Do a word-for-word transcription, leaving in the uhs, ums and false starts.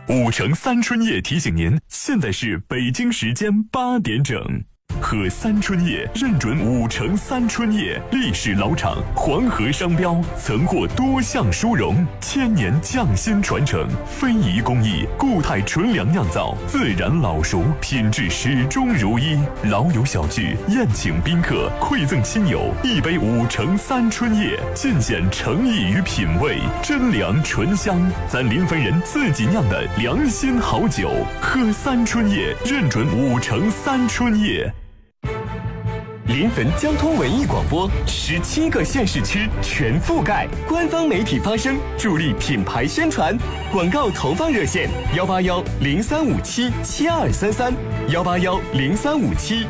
五城三春叶提醒您，现在是北京时间八点整。喝三春叶认准五城三春叶，历史老厂，黄河商标，曾获多项殊荣，千年匠心传承，非遗工艺，固态纯粮酿造，自然老熟，品质始终如一。老友小聚，宴请宾客，馈赠亲友，一杯五城三春叶，尽显诚意与品味，真粮醇香，咱临汾人自己酿的良心好酒。喝三春叶，认准五城三春叶。 临汾交通文艺广播，十七个县市区全覆盖，官方媒体发声，助力品牌宣传。广告投放热线：幺八幺零三五七七二三三，幺八幺零三五七